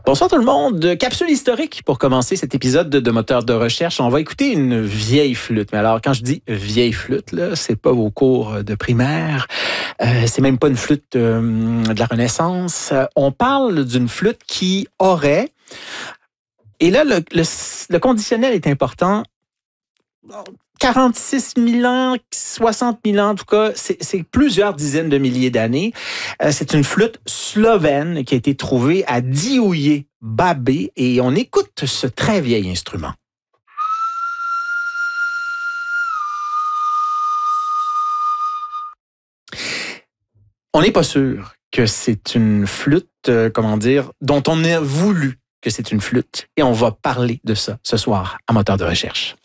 Bonsoir tout le monde. Capsule historique pour commencer cet épisode de Moteur de recherche. On va écouter une vieille flûte. Mais alors, quand je dis vieille flûte, là, c'est pas vos cours de primaire. C'est même pas une flûte de la Renaissance. On parle d'une flûte qui aurait... Et là, le conditionnel est important. 46 000 ans, 60 000 ans, en tout cas, c'est plusieurs dizaines de milliers d'années. C'est une flûte slovène qui a été trouvée à Diouye Babé et on écoute ce très vieil instrument. On n'est pas sûr que c'est une flûte, dont on a voulu que c'est une flûte. Et on va parler de ça ce soir à Moteur de recherche.